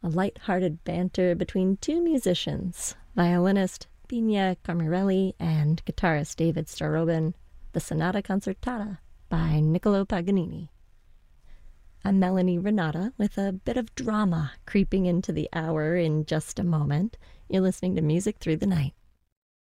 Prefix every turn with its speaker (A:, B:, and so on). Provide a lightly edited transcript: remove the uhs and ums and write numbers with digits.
A: a light-hearted banter between two musicians, violinist Pina Camarelli and guitarist David Starobin, the Sonata Concertata by Niccolo Paganini. I'm Melanie Renata with a bit of drama creeping into the hour in just a moment. You're listening to Music Through the Night.